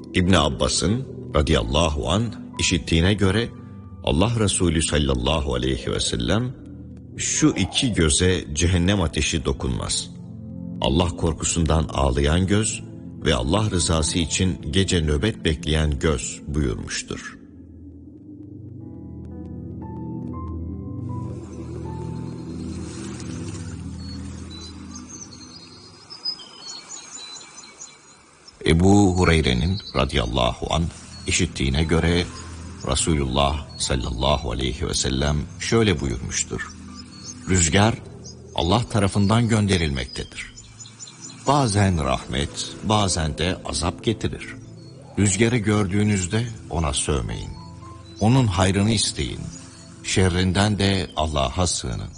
İbn Abbas'ın radıyallahu an işittiğine göre Allah Resulü sallallahu aleyhi ve sellem şu iki göze cehennem ateşi dokunmaz. Allah korkusundan ağlayan göz ve Allah rızası için gece nöbet bekleyen göz buyurmuştur. Ebu Hureyre'nin radıyallahu anh işittiğine göre Resulullah sallallahu aleyhi ve sellem şöyle buyurmuştur. Rüzgar Allah tarafından gönderilmektedir. Bazen rahmet, bazen de azap getirir. Rüzgarı gördüğünüzde ona sövmeyin. Onun hayrını isteyin. Şerrinden de Allah'a sığının.